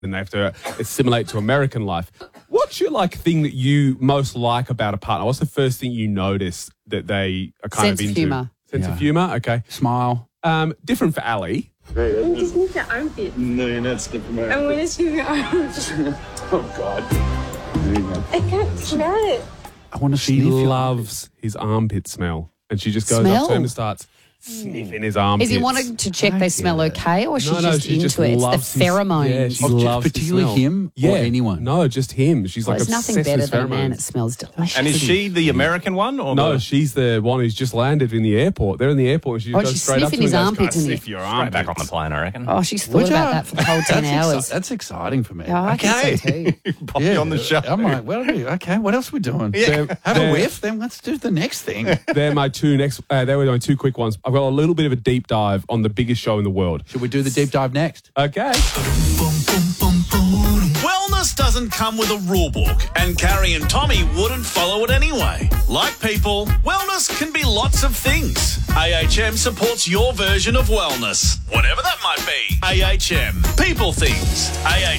and they have to assimilate to American life. What's your thing that you most like about a partner? What's the first thing you notice that they are kind Sense of of into? humour. Sense of humour. Okay. Smile. Different for Ali. You just need the armpit. No, you're not sniffing my I want to see your arms. Oh, God. There you go. I can't smell it. I want to She sniff your loves his armpit smell. And she just goes up Smell? to him and starts sniffing his armpits. Is he wanting to check they smell okay, or she's No, just she into just it? It's loves the his- pheromones. Yeah, she Oh, just loves the particularly smell. him or anyone? No, just him. She's Well, like there's nothing obsessed better with than a man pheromones. that smells delicious. And is she the American one? Or No, the... she's the one who's just landed in the airport. They're in the airport and she goes she's straight up to sniffing him his and goes, armpits "Can I in sniff your Straight armpits?" back on the plane, I reckon. Oh, she's thought about that for the whole 10 hours. That's exciting for me. Oh, I Okay. think so too. Pop you on the show. I'm like, well, okay, what else are we doing? Yeah. Have a whiff, then let's do the next thing. They're my two next. They were my two quick ones. I've got a little bit of a deep dive on the biggest show in the world. Should we do the deep dive next? Okay. Wellness doesn't come with a rule book, and Carrie and Tommy wouldn't follow it anyway. Like people, wellness can be lots of things. AHM supports your version of wellness, whatever that might be. AHM, people things. AHM.